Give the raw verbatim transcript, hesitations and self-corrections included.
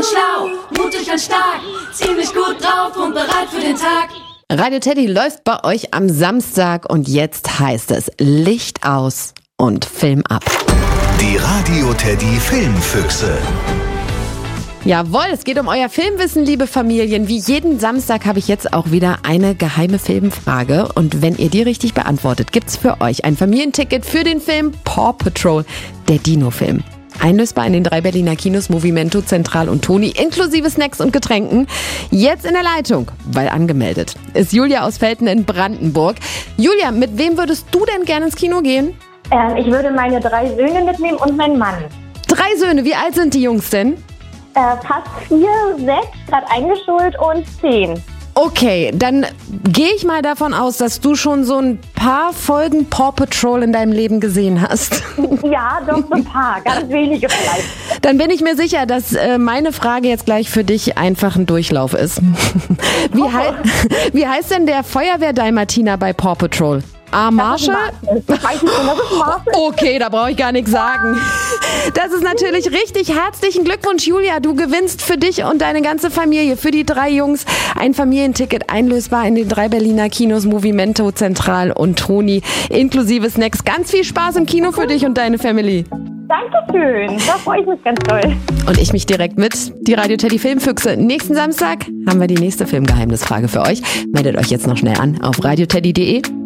schlau, mutig und stark, ziemlich gut drauf und bereit für den Tag. Radio Teddy läuft bei euch am Samstag und jetzt heißt es Licht aus und Film ab. Die Radio Teddy Filmfüchse. Jawohl, es geht um euer Filmwissen, liebe Familien. Wie jeden Samstag habe ich jetzt auch wieder eine geheime Filmfrage. Und wenn ihr die richtig beantwortet, gibt's für euch ein Familienticket für den Film Paw Patrol, der Dino-Film. Einlösbar in den drei Berliner Kinos Movimento, Zentral und Toni, inklusive Snacks und Getränken. Jetzt in der Leitung, weil angemeldet, ist Julia aus Velten in Brandenburg. Julia, mit wem würdest du denn gerne ins Kino gehen? Ähm, ich würde meine drei Söhne mitnehmen und meinen Mann. Drei Söhne, wie alt sind die Jungs denn? Äh, fast vier, sechs, gerade eingeschult und zehn. Okay, dann gehe ich mal davon aus, dass du schon so ein paar Folgen Paw Patrol in deinem Leben gesehen hast. Ja, doch so ein paar, ganz wenige vielleicht. Dann bin ich mir sicher, dass äh, meine Frage jetzt gleich für dich einfach ein Durchlauf ist. Wie, Oh. hei- wie heißt denn der Feuerwehr-Dalmatiner bei Paw Patrol? A. Marshall? Das weiß ich schon, das ist Marshall. Okay, da brauche ich gar nichts sagen. Das ist natürlich richtig. Herzlichen Glückwunsch, Julia. Du gewinnst für dich und deine ganze Familie, für die drei Jungs, ein Familienticket, einlösbar in den drei Berliner Kinos Movimento, Zentral und Toni, inklusive Snacks. Ganz viel Spaß im Kino für dich und deine Family. Dankeschön, da freue ich mich ganz toll. Und ich mich direkt mit, die Radio Teddy Filmfüchse. Nächsten Samstag haben wir die nächste Filmgeheimnisfrage für euch. Meldet euch jetzt noch schnell an auf radioteddy punkt de.